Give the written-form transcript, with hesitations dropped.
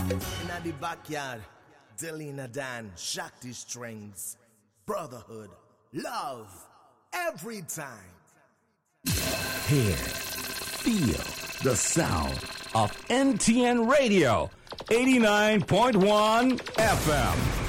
In the backyard, Delina Dan, Shakti Strings, brotherhood, love, every time. Hear, feel the sound of NTN Radio, 89.1 FM.